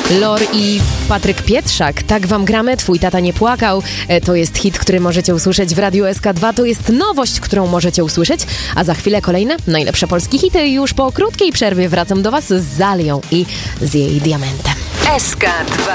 Lor i Patryk Pietrzak. Tak wam gramy, twój tata nie płakał. To jest hit, który możecie usłyszeć w Radiu SK2. To jest nowość, którą możecie usłyszeć. A za chwilę kolejne najlepsze polskie hity. Już po krótkiej przerwie wracam do was z Zalią i z jej diamentem. SK2.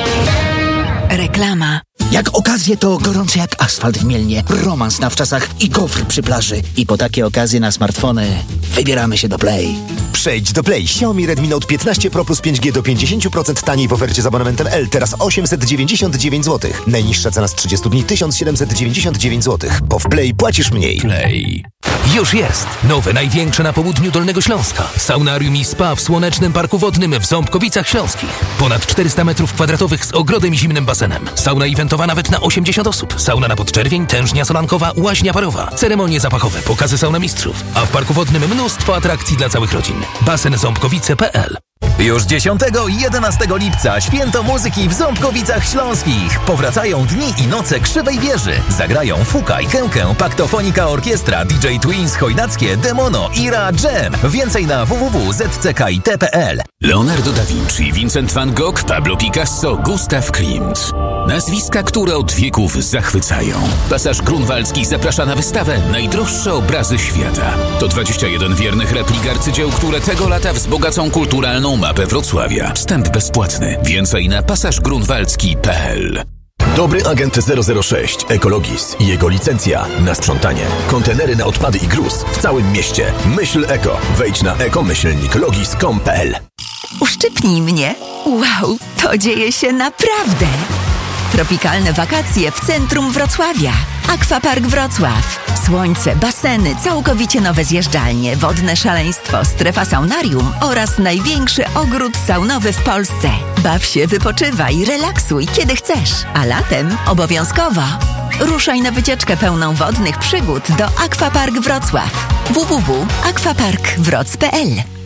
Reklama. Jak okazje to gorące jak asfalt w Mielnie, romans na wczasach i gofr przy plaży. I po takie okazje na smartfony wybieramy się do Play. Przejdź do Play. Xiaomi Redmi Note 15 Pro plus 5G do 50% taniej w ofercie z abonamentem L. Teraz 899 zł. Najniższa cena z 30 dni 1799 zł. Bo w Play płacisz mniej. Play. Już jest! Nowe, największe na południu Dolnego Śląska. Saunarium i spa w Słonecznym Parku Wodnym w Ząbkowicach Śląskich. Ponad 400 m2 z ogrodem i zimnym basenem. Sauna eventowa nawet na 80 osób. Sauna na podczerwień, tężnia solankowa, łaźnia parowa. Ceremonie zapachowe, pokazy sauna mistrzów. A w Parku Wodnym mnóstwo atrakcji dla całych rodzin. Basen ząbkowice.pl. Już 10 i 11 lipca święto muzyki w Ząbkowicach Śląskich. Powracają dni i noce Krzywej Wieży. Zagrają Fukaj, Kękę, Paktofonika Orkiestra, DJ Twins, Chojnackie, Demono, Ira, Jam. Więcej na www.zckit.pl. Leonardo da Vinci, Vincent van Gogh, Pablo Picasso, Gustav Klimt. Nazwiska, które od wieków zachwycają. Pasaż Grunwaldzki zaprasza na wystawę Najdroższe obrazy świata. To 21 wiernych replik arcydzieł, które tego lata wzbogacą kulturalną mapę Wrocławia. Wstęp bezpłatny. Więcej na pasażgrunwaldzki.pl. Dobry agent 006 Ekologis i jego licencja na sprzątanie. Kontenery na odpady i gruz w całym mieście. Myśl eko. Wejdź na eko-logis.com.pl. Uszczypnij mnie. Wow, to dzieje się naprawdę. Tropikalne wakacje w centrum Wrocławia. Aquapark Wrocław. Słońce, baseny, całkowicie nowe zjeżdżalnie, wodne szaleństwo, strefa saunarium oraz największy ogród saunowy w Polsce. Baw się, wypoczywaj, relaksuj kiedy chcesz. A latem obowiązkowo ruszaj na wycieczkę pełną wodnych przygód do Aquapark Wrocław. www.aquaparkwroc.pl.